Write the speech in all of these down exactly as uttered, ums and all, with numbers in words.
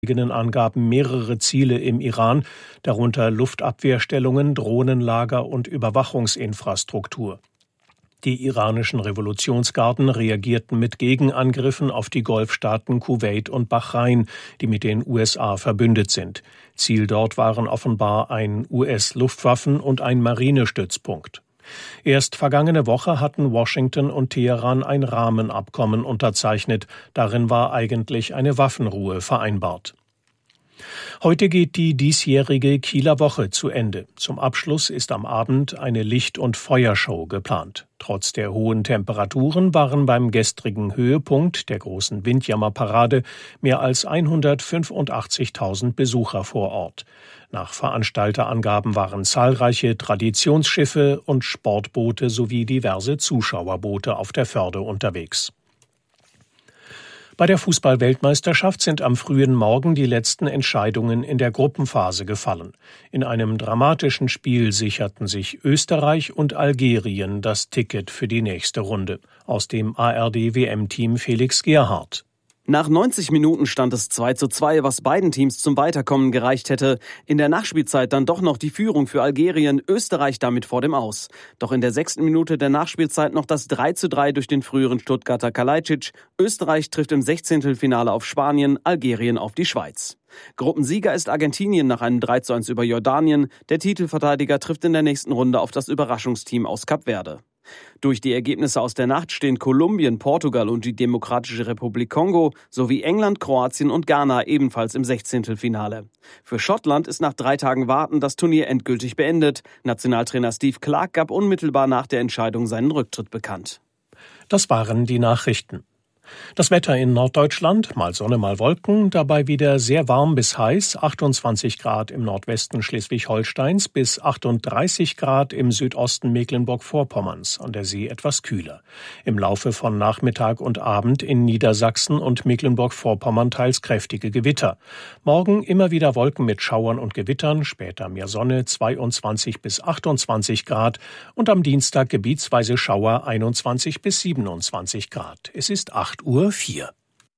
eigenen Angaben mehrere Ziele im Iran, darunter Luftabwehrstellungen, Drohnenlager und Überwachungsinfrastruktur. Die iranischen Revolutionsgarden reagierten mit Gegenangriffen auf die Golfstaaten Kuwait und Bahrain, die mit den U S A verbündet sind. Ziel dort waren offenbar ein U S-Luftwaffen- und ein Marinestützpunkt. Erst vergangene Woche hatten Washington und Teheran ein Rahmenabkommen unterzeichnet. Darin war eigentlich eine Waffenruhe vereinbart. Heute geht die diesjährige Kieler Woche zu Ende. Zum Abschluss ist am Abend eine Licht- und Feuershow geplant. Trotz der hohen Temperaturen waren beim gestrigen Höhepunkt der großen Windjammerparade mehr als hundertfünfundachtzigtausend Besucher vor Ort. Nach Veranstalterangaben waren zahlreiche Traditionsschiffe und Sportboote sowie diverse Zuschauerboote auf der Förde unterwegs. Bei der Fußball-Weltmeisterschaft sind am frühen Morgen die letzten Entscheidungen in der Gruppenphase gefallen. In einem dramatischen Spiel sicherten sich Österreich und Algerien das Ticket für die nächste Runde. Aus dem A R D-W M-Team Felix Gerhardt. Nach neunzig Minuten stand es zwei zu zwei, was beiden Teams zum Weiterkommen gereicht hätte. In der Nachspielzeit dann doch noch die Führung für Algerien, Österreich damit vor dem Aus. Doch in der sechsten Minute der Nachspielzeit noch das drei zu drei durch den früheren Stuttgarter Kalajdzic. Österreich trifft im Sechzehntelfinale auf Spanien, Algerien auf die Schweiz. Gruppensieger ist Argentinien nach einem drei zu eins über Jordanien. Der Titelverteidiger trifft in der nächsten Runde auf das Überraschungsteam aus Kap Verde. Durch die Ergebnisse aus der Nacht stehen Kolumbien, Portugal und die Demokratische Republik Kongo sowie England, Kroatien und Ghana ebenfalls im Sechzehntelfinale. Für Schottland ist nach drei Tagen Warten das Turnier endgültig beendet. Nationaltrainer Steve Clarke gab unmittelbar nach der Entscheidung seinen Rücktritt bekannt. Das waren die Nachrichten. Das Wetter in Norddeutschland, mal Sonne, mal Wolken, dabei wieder sehr warm bis heiß, achtundzwanzig Grad im Nordwesten Schleswig-Holsteins bis achtunddreißig Grad im Südosten Mecklenburg-Vorpommerns, an der See etwas kühler. Im Laufe von Nachmittag und Abend in Niedersachsen und Mecklenburg-Vorpommern teils kräftige Gewitter. Morgen immer wieder Wolken mit Schauern und Gewittern, später mehr Sonne, zweiundzwanzig bis achtundzwanzig Grad und am Dienstag gebietsweise Schauer, einundzwanzig bis siebenundzwanzig Grad. Es ist acht Uhr vier.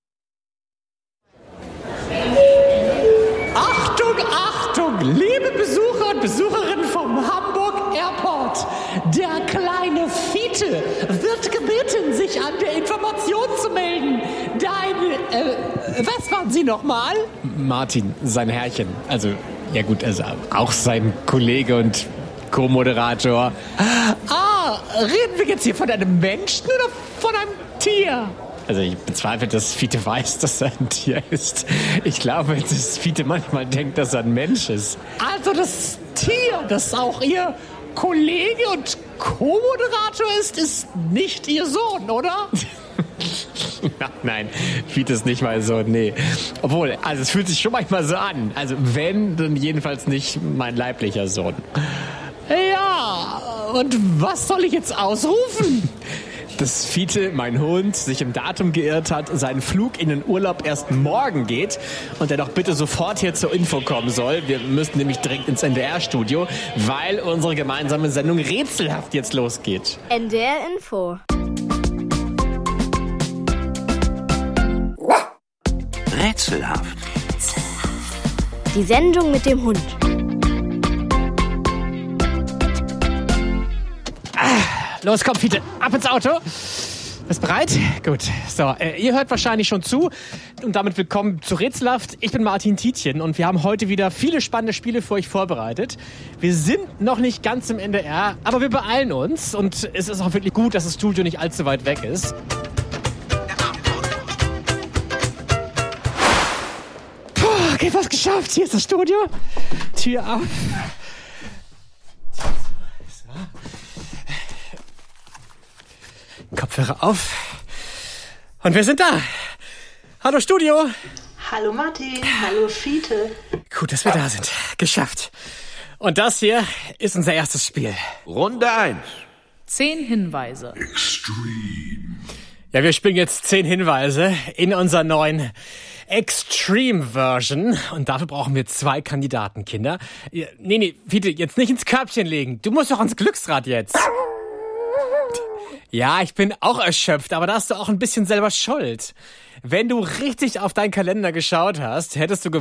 Achtung, Achtung, liebe Besucher und Besucherinnen vom Hamburg Airport. Der kleine Fiete wird gebeten, sich an der Information zu melden. Dein, äh, was waren Sie nochmal? Martin, sein Herrchen. Also, ja gut, also auch sein Kollege und Co-Moderator. Ah, reden wir jetzt hier von einem Menschen oder von einem Tier? Also ich bezweifle, dass Fiete weiß, dass er ein Tier ist. Ich glaube, dass Fiete manchmal denkt, dass er ein Mensch ist. Also das Tier, das auch Ihr Kollege und Co-Moderator ist, ist nicht Ihr Sohn, oder? Nein, Fiete ist nicht mein Sohn, nee. Obwohl, also es fühlt sich schon manchmal so an. Also wenn, dann jedenfalls nicht mein leiblicher Sohn. Ja, und was soll ich jetzt ausrufen? Dass Fiete, mein Hund, sich im Datum geirrt hat, sein Flug in den Urlaub erst morgen geht und er doch bitte sofort hier zur Info kommen soll. Wir müssen nämlich direkt ins N D R-Studio, weil unsere gemeinsame Sendung Rätselhaft jetzt losgeht. N D R Info. Rätselhaft. Die Sendung mit dem Hund. Los, komm, Fiete, ab ins Auto. Bist bereit? Gut. So, äh, ihr hört wahrscheinlich schon zu. Und damit willkommen zu Rätselhaft. Ich bin Martin Tietjen und wir haben heute wieder viele spannende Spiele für euch vorbereitet. Wir sind noch nicht ganz im N D R, aber wir beeilen uns. Und es ist auch wirklich gut, dass das Studio nicht allzu weit weg ist. Puh, okay, was geschafft. Hier ist das Studio. Tür auf. Kopfhörer auf. Und wir sind da. Hallo Studio. Hallo Martin. Hallo Fiete. Gut, dass wir da sind. Geschafft. Und das hier ist unser erstes Spiel. Runde eins. Zehn Hinweise. Extreme. Ja, wir spielen jetzt zehn Hinweise in unserer neuen Extreme Version. Und dafür brauchen wir zwei Kandidaten, Kinder. Nee, nee, Fiete, jetzt nicht ins Körbchen legen. Du musst doch ans Glücksrad jetzt. Ja, ich bin auch erschöpft, aber da hast du auch ein bisschen selber Schuld. Wenn du richtig auf deinen Kalender geschaut hast, hättest du